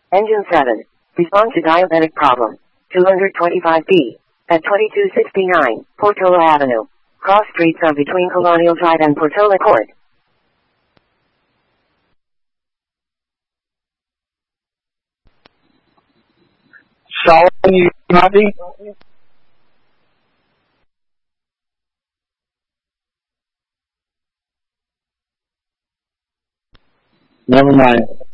Engine 7. Respond to diabetic problem. 225B. At 2269, Portola Avenue. Cross streets are between Colonial Drive and Portola Court. Solomon, you happy? Never mind.